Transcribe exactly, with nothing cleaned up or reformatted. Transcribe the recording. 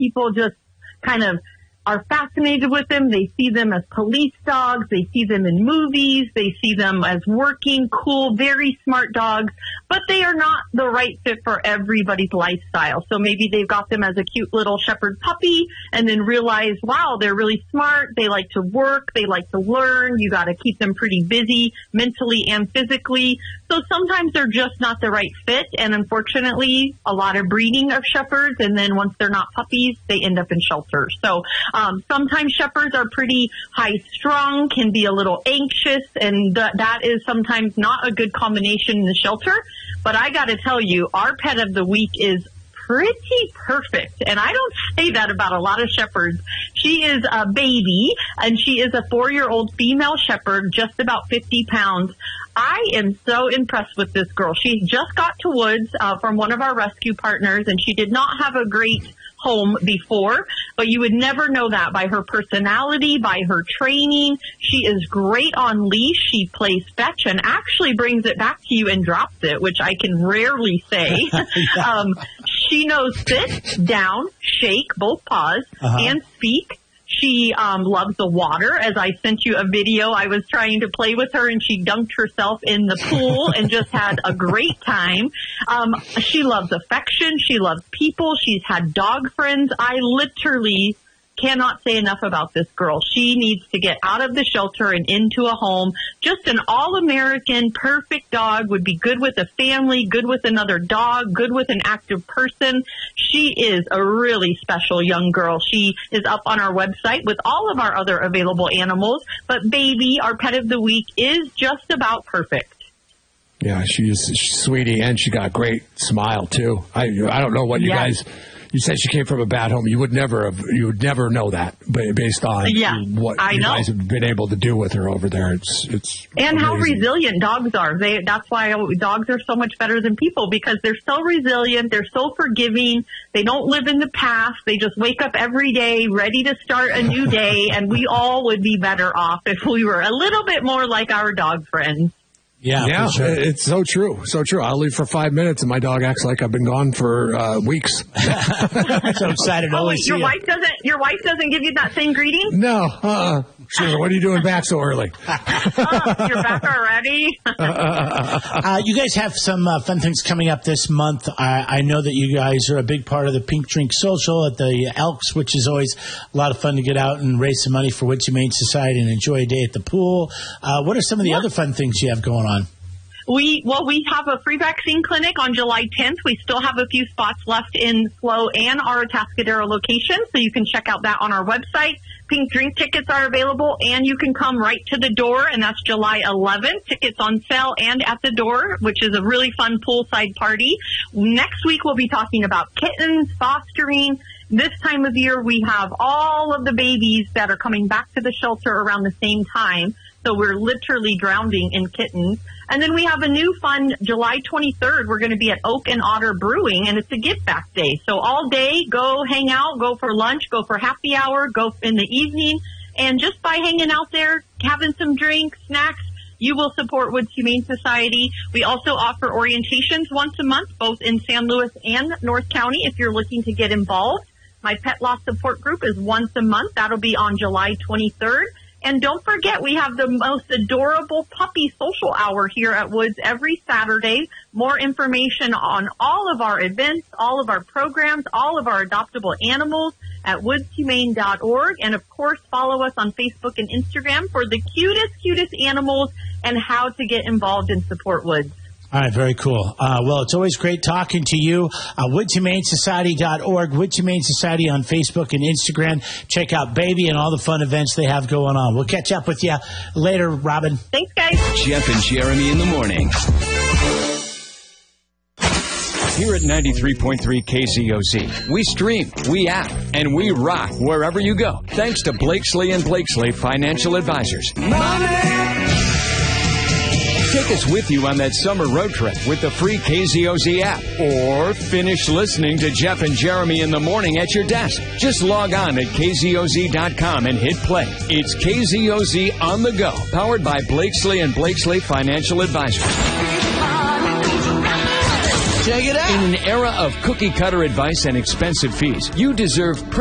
people just kind of are fascinated with them. They see them as police dogs. They see them in movies. They see them as working, cool, very smart dogs, but they are not the right fit for everybody's lifestyle. So maybe they've got them as a cute little shepherd puppy and then realize, wow, they're really smart. They like to work. They like to learn. You got to keep them pretty busy mentally and physically. So sometimes they're just not the right fit. And unfortunately, a lot of breeding of shepherds. And then once they're not puppies, they end up in shelters. So Um, sometimes shepherds are pretty high strung, can be a little anxious, and th- that is sometimes not a good combination in the shelter. But I got to tell you, our pet of the week is pretty perfect. And I don't say that about a lot of shepherds. She is a baby, and she is a four-year-old female shepherd, just about fifty pounds. I am so impressed with this girl. She just got to Woods uh, from one of our rescue partners, and she did not have a great home before, but you would never know that by her personality, by her training. She is great on leash. She plays fetch and actually brings it back to you and drops it, which I can rarely say. yeah. um, she knows sit, down, shake, both paws, uh-huh. and speak. She um, loves the water. As I sent you a video, I was trying to play with her, and she dunked herself in the pool and just had a great time. Um, she loves affection. She loves people. She's had dog friends. I literally cannot say enough about this girl. She needs to get out of the shelter and into a home. Just an all-American, perfect dog, would be good with a family, good with another dog, good with an active person. She is a really special young girl. She is up on our website with all of our other available animals, but Baby, our pet of the week, is just about perfect. Yeah, she's, she's sweetie, and she got a great smile, too. I I don't know what you yes. guys... You said she came from a bad home. You would never have, you would never know that based on yeah, what I you know. guys have been able to do with her over there. It's it's and amazing. How resilient dogs are. They that's why dogs are so much better than people, because they're so resilient. They're so forgiving. They don't live in the past. They just wake up every day ready to start a new day. And we all would be better off if we were a little bit more like our dog friends. Yeah, yeah, sure. It's so true, so true. I'll leave for five minutes, and my dog acts like I've been gone for uh, weeks. So excited to oh, always wait, see your you. wife doesn't. Your wife doesn't give you that same greeting? No. Uh-uh. Sure. What are you doing back so early? oh, you're back already. uh, you guys have some uh, fun things coming up this month. I, I know that you guys are a big part of the Pink Drink Social at the Elks, which is always a lot of fun to get out and raise some money for Woods Humane Society and enjoy a day at the pool. Uh, what are some of the what? other fun things you have going on? We well, we have a free vaccine clinic on July tenth. We still have a few spots left in Flo and our Atascadero location, so you can check out that on our website. Pink drink tickets are available, and you can come right to the door, and that's July eleventh. Tickets on sale and at the door, which is a really fun poolside party. Next week, we'll be talking about kittens, fostering. This time of year, we have all of the babies that are coming back to the shelter around the same time. So we're literally drowning in kittens. And then we have a new fun July twenty-third. We're going to be at Oak and Otter Brewing, and it's a give back day. So all day, go hang out, go for lunch, go for happy hour, go in the evening. And just by hanging out there, having some drinks, snacks, you will support Woods Humane Society. We also offer orientations once a month, both in San Luis and North County, if you're looking to get involved. My pet loss support group is once a month. That'll be on July twenty-third. And don't forget, we have the most adorable puppy social hour here at Woods every Saturday. More information on all of our events, all of our programs, all of our adoptable animals at woods humane dot org. And, of course, follow us on Facebook and Instagram for the cutest, cutest animals and how to get involved and support Woods. All right, very cool. Uh, well, it's always great talking to you. Uh, woods humane society dot org, Woods Humane Society on Facebook and Instagram. Check out Baby and all the fun events they have going on. We'll catch up with you later, Robin. Thanks, guys. Jeff and Jeremy in the morning. Here at ninety-three point three K Z O Z, we stream, we act, and we rock wherever you go. Thanks to Blakesley and Blakesley Financial Advisors. Money! Take us with you on that summer road trip with the free K Z O Z app. Or finish listening to Jeff and Jeremy in the morning at your desk. Just log on at K Z O Z dot com and hit play. It's K Z O Z on the go, powered by Blakesley and Blakesley Financial Advisors. Check it out. In an era of cookie cutter advice and expensive fees, you deserve